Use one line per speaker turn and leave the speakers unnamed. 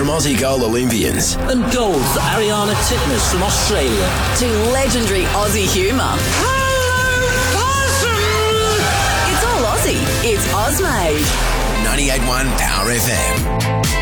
from Aussie goal Olympians.
And gold for Ariana Titmus from Australia.
To legendary Aussie humour. It's all Aussie. It's Ozmade.
98.1 Power FM.